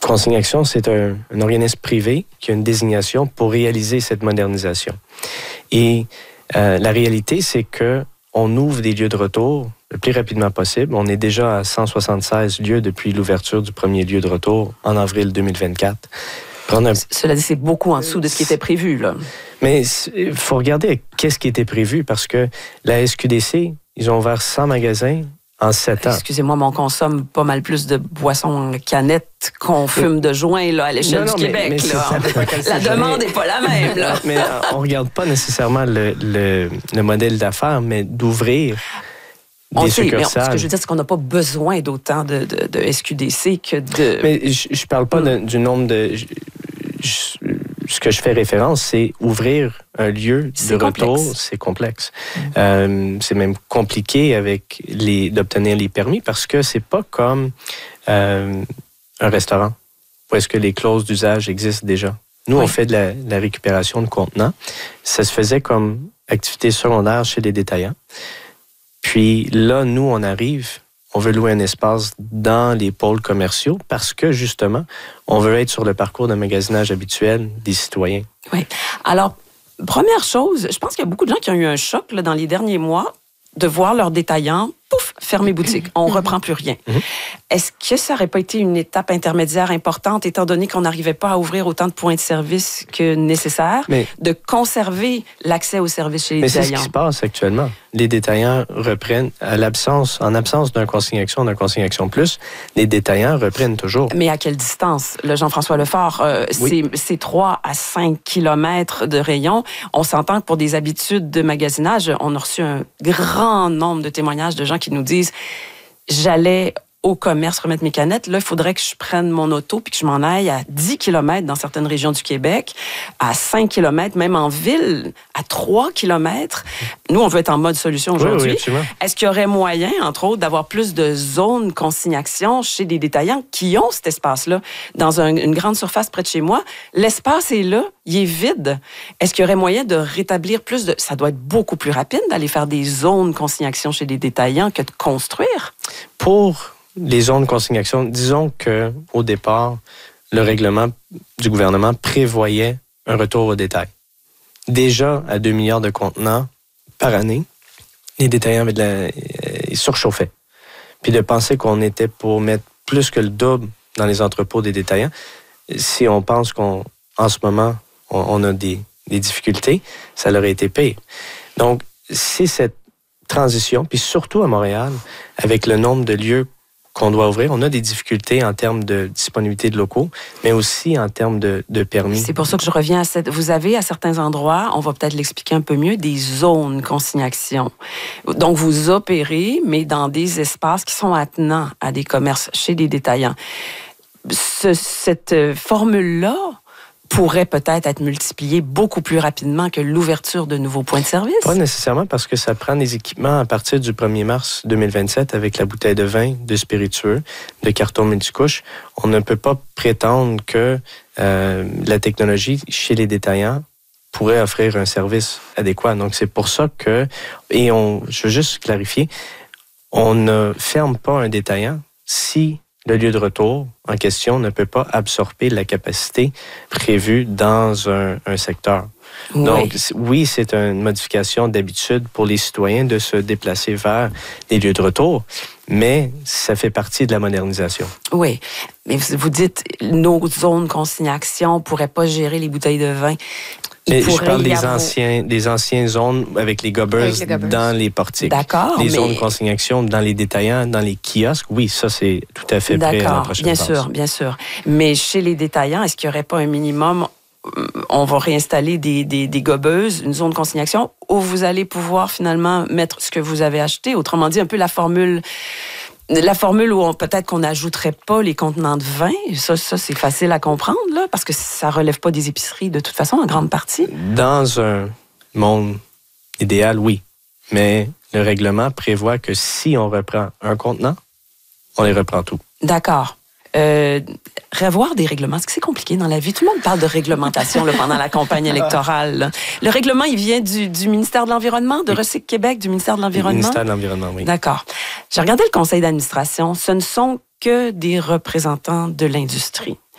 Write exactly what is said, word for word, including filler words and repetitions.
Consignation, c'est un, un organisme privé qui a une désignation pour réaliser cette modernisation. Et euh, la réalité, c'est que on ouvre des lieux de retour le plus rapidement possible. On est déjà à cent soixante-seize lieux depuis l'ouverture du premier lieu de retour en avril deux mille vingt-quatre. Un... Cela dit, c'est beaucoup en dessous de ce qui était prévu, là. Mais il faut regarder qu'est-ce qui était prévu, parce que la S Q D C, ils ont ouvert cent magasins en sept ans. Excusez-moi, mais on consomme pas mal plus de boissons en canette qu'on fume de joints là, à l'échelle non, non, du Québec. Mais, mais là. La demande n'est pas la même. Là. Mais on ne regarde pas nécessairement le, le, le modèle d'affaires, mais d'ouvrir on des sait, succursales. Mais ce que je veux dire, c'est qu'on n'a pas besoin d'autant de, de, de S Q D C que de... Mais je ne parle pas mm. de, du nombre de... Je, je, ce que je fais référence, c'est ouvrir un lieu de retour, c'est complexe. Mm. Euh, c'est même compliqué avec les, d'obtenir les permis parce que c'est pas comme euh, un restaurant où est-ce que les clauses d'usage existent déjà. Nous, oui. on fait de la, de la récupération de contenants. Ça se faisait comme activité secondaire chez les détaillants. Puis là, nous, on arrive... On veut louer un espace dans les pôles commerciaux parce que, justement, on veut être sur le parcours de magasinage habituel des citoyens. Oui. Alors, première chose, je pense qu'il y a beaucoup de gens qui ont eu un choc là, dans les derniers mois de voir leurs détaillants, pouf, fermer boutique. On ne reprend plus rien. Mm-hmm. Est-ce que ça n'aurait pas été une étape intermédiaire importante, étant donné qu'on n'arrivait pas à ouvrir autant de points de service que nécessaire, mais, de conserver l'accès aux services chez les mais détaillants? Mais c'est ce qui se passe actuellement. Les détaillants reprennent, à l'absence, en absence d'un consignation, d'un consignation plus, les détaillants reprennent toujours. Mais à quelle distance? Le Jean-François Lefort, euh, oui. c'est, c'est trois à cinq kilomètres de rayon. On s'entend que pour des habitudes de magasinage, on a reçu un grand nombre de témoignages de gens qui nous disent « J'allais au commerce remettre mes canettes, là, il faudrait que je prenne mon auto puis que je m'en aille à dix kilomètres dans certaines régions du Québec, à cinq kilomètres, même en ville, à trois kilomètres. Nous, on veut être en mode solution aujourd'hui. Oui, oui, est-ce qu'il y aurait moyen, entre autres, d'avoir plus de zones consignation chez des détaillants qui ont cet espace-là? Dans un, une grande surface près de chez moi, l'espace est là, il est vide. Est-ce qu'il y aurait moyen de rétablir plus de... Ça doit être beaucoup plus rapide d'aller faire des zones consignation chez des détaillants que de construire. Pour... les zones de consignation, disons qu'au départ, le règlement du gouvernement prévoyait un retour au détail. Déjà, à deux milliards de contenants par année, les détaillants avaient de la, ils surchauffaient. Puis de penser qu'on était pour mettre plus que le double dans les entrepôts des détaillants, si on pense qu'en ce moment, on, on a des, des difficultés, ça leur a été pire. Donc, c'est cette transition, puis surtout à Montréal, avec le nombre de lieux qu'on doit ouvrir. On a des difficultés en termes de disponibilité de locaux, mais aussi en termes de, de permis. C'est pour ça que je reviens à cette... Vous avez à certains endroits, on va peut-être l'expliquer un peu mieux, des zones consignation. Donc, vous opérez, mais dans des espaces qui sont attenants à des commerces chez des détaillants. Ce, cette formule-là pourrait peut-être être multipliée beaucoup plus rapidement que l'ouverture de nouveaux points de service? Pas nécessairement, parce que ça prend des équipements à partir du premier mars deux mille vingt-sept avec la bouteille de vin, de spiritueux, de carton multicouche. On ne peut pas prétendre que euh, la technologie chez les détaillants pourrait offrir un service adéquat. Donc, c'est pour ça que, et on, je veux juste clarifier, on ne ferme pas un détaillant si le lieu de retour en question ne peut pas absorber la capacité prévue dans un, un secteur. Oui. Donc, oui, c'est une modification d'habitude pour les citoyens de se déplacer vers des lieux de retour, mais ça fait partie de la modernisation. Oui, mais vous dites, nos zones consignation ne pourraient pas gérer les bouteilles de vin. Mais je parle des anciens, des anciennes zones avec les gobbers dans les portiques. D'accord. Les mais... zones de consignation dans les détaillants, dans les kiosques, oui, ça, c'est tout à fait prêt à la prochaine bien phase. sûr, bien sûr. Mais chez les détaillants, est-ce qu'il n'y aurait pas un minimum, on va réinstaller des, des, des gobbeuses, une zone de consignation, où vous allez pouvoir finalement mettre ce que vous avez acheté? Autrement dit, un peu la formule... La formule où on, peut-être qu'on n'ajouterait pas les contenants de vin, ça, ça c'est facile à comprendre, là, parce que ça ne relève pas des épiceries de toute façon, en grande partie. Dans un monde idéal, oui. Mais le règlement prévoit que si on reprend un contenant, on les reprend tout. D'accord. Euh, revoir des règlements, est-ce que c'est compliqué dans la vie? Tout le monde parle de réglementation là, pendant la campagne électorale. Là. Le règlement, il vient du, du ministère de l'Environnement, de Recyc Québec, du ministère de l'Environnement? Du ministère de l'Environnement, oui. D'accord. J'ai regardé le conseil d'administration. Ce ne sont que des représentants de l'industrie.